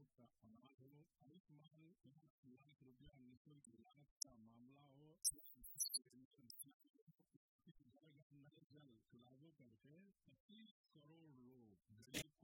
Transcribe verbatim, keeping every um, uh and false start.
का अनाज हो, आयुष्मान लाख रुपया निःशुल्क इलाज का मामला हो, नल जल लागू करके पच्चीस करोड़ लोग गरीब